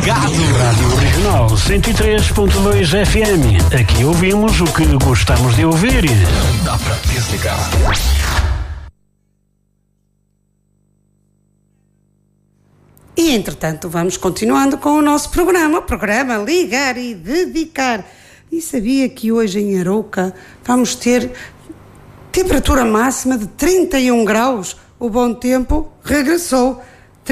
ligado. Rádio Regional 103.2 FM. Aqui ouvimos o que gostamos de ouvir. Não dá pra desligar. E, entretanto, vamos continuando com o nosso programa Ligar e Dedicar. E sabia que hoje em Arouca vamos ter temperatura máxima de 31 graus? O bom tempo regressou.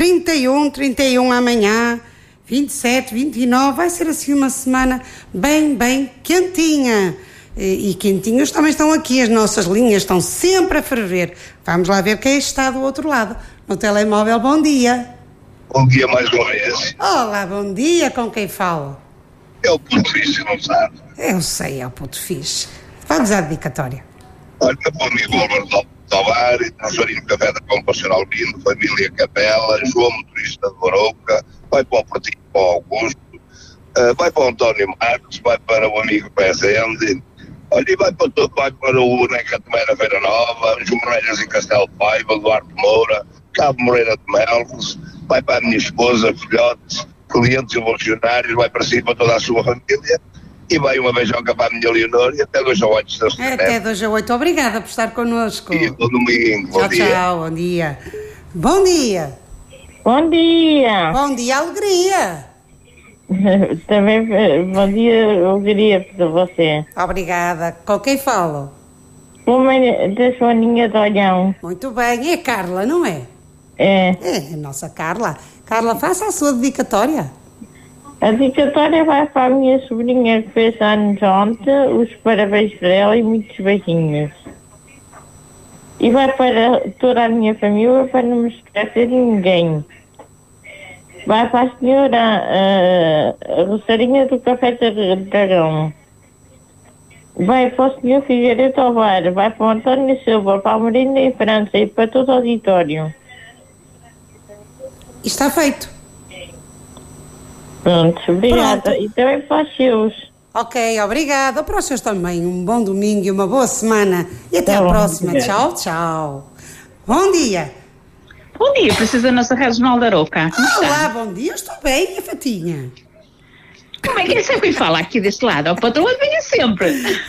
31 amanhã, 27, 29. Vai ser assim uma semana bem quentinha. E quentinhos também estão aqui. As nossas linhas estão sempre a ferver. Vamos lá ver quem está do outro lado. No telemóvel, bom dia. Bom dia mais uma vez. Olá, bom dia, com quem falo? É o Puto Fixe, não sabe? Eu sei, é o Puto Fixe. Vamos à dedicatória. Olha, para o amigo Álvaro Tovar, Joaninho Café da Compaixão Lindo, família Capela, João Motorista de Arouca, vai para o Portinho, para o Augusto, vai para o António Marcos, vai para o amigo Pezende, olha, e vai para o Neca de Meira Feira Nova, Jumorelhas e Castelo de Paiva, Duarte Moura, Cabo Moreira de Melros, vai para a minha esposa, filhotes, clientes e funcionários, vai para si, para toda a sua família, e vai uma beijoca para a minha Leonor, e até 2 a 8. Até 2 a 8, obrigada por estar connosco. E bom domingo, bom dia. Tchau, bom dia. Bom dia. Bom dia. Bom dia, alegria. Também, bom dia, alegria para você. Obrigada. Com quem falo? Mãe da Joaninha de Olhão. Muito bem, é Carla, não é? É. É, a nossa Carla. Carla, faça a sua dedicatória. A dedicatória vai para a minha sobrinha que fez anos ontem, os parabéns para ela e muitos beijinhos. E vai para toda a minha família, para não me esquecer de ninguém. Vai para a senhora Rosarinha do Café de Dragão. Vai para o senhor Figueiredo Tovar, vai para o António Silva, para a Marina e França e para todo o auditório. Está feito. Pronto, obrigada. Pronto. E também para os seus. Ok, obrigada. Para os seus também. Um bom domingo e uma boa semana. E até à próxima. Tchau, tchau. Bom dia. Bom dia, precisa da nossa Regional da Arouca. Olá, bom dia. Estou bem, a Fatinha. Como é que é sempre fala aqui deste lado? O patrão vem sempre.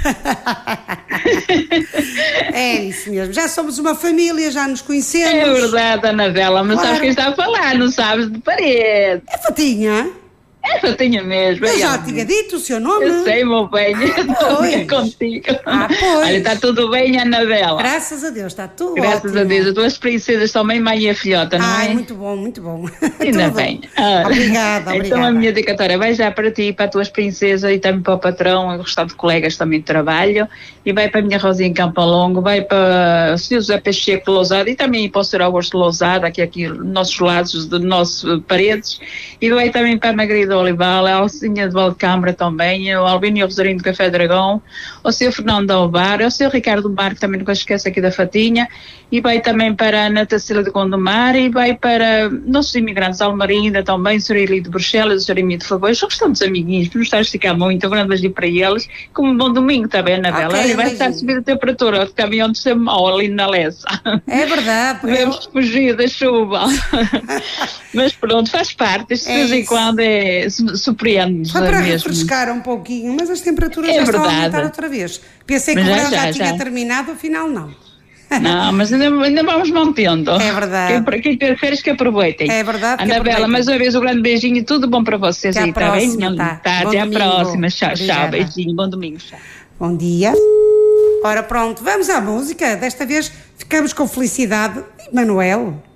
É isso mesmo. Já somos uma família, já nos conhecemos. É verdade, Anabela, mas claro. Sabes quem está a falar, não sabes de parede. É Fatinha. É Fatinha mesmo. Eu já tinha dito o seu nome. Eu sei, meu bem. Estou contigo. Pois. Olha, está tudo bem, Anabela? Graças a Deus, está tudo Graças ótimo. a Deus. As tuas princesas são mãe e a filhota, não é? Muito bom, muito bom. Ainda Tudo. bem. Obrigada. Então a minha dedicatória vai já para ti, para as tuas princesas e também para o patrão e o restante de colegas também de trabalho, e vai para a minha Rosinha em Campo Longo, vai para o Sr. José Pacheco de Lousada e também para o Sr. Augusto de Lousada, aqui nossos lados de nossos paredes, e vai também para a Margarida Olival, a Alcinha de Valcambra também, o Albino e o Rosarinho do Café Dragão, o Sr. Fernando Alvar, o Sr. Ricardo Marco, também não esquece aqui da Fatinha, e vai também para a Ana Tacília de Gondomar, e vai para nossos imigrantes, Almarinda também, o Sr. Eli de Bruxelas, o Sr. Emílio de Favor, são restantes amiguinhos, não está a esticar muito, um grande beijo para eles, como um bom domingo, está bem, Anabela? Ok, E vai estar a subir a temperatura, o caminhão de ser mau ali na Lessa. É verdade. Devemos fugir da chuva. Mas pronto, faz parte, isto de vez em quando surpreende-nos. Foi para mesmo. refrescar um pouquinho, mas as temperaturas já estão a aumentar outra vez. Pensei que o verão já tinha terminado, afinal não. Não, mas ainda vamos mantendo. É verdade. Quem ter férias que aproveitem. É verdade. Anabela, mais uma vez um grande beijinho e tudo bom para vocês. Até aí, à próxima, bem? tá. Até à Domingo. próxima. Tchau, Obrigada. tchau. Beijinho, bom domingo. Tchau. Bom dia. Ora pronto, vamos à música. Desta vez ficamos com Felicidade e Manuel.